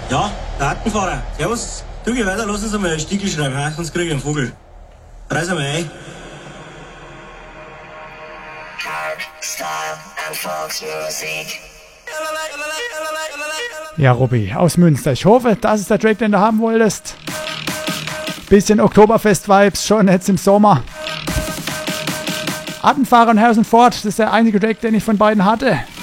Ja, der Rattenfahrer. Servus. Du, geh weiter, lass uns einmal ein Stiegel schreiben, ha? Sonst krieg ich einen Vogel. Reiß einmal ein. Ja, Robby, aus Münster. Ich hoffe, das ist der Track, den du haben wolltest. Bisschen Oktoberfest-Vibes schon jetzt im Sommer. Rattenfahrer und Harrison Ford, das ist der einzige Track, den ich von beiden hatte.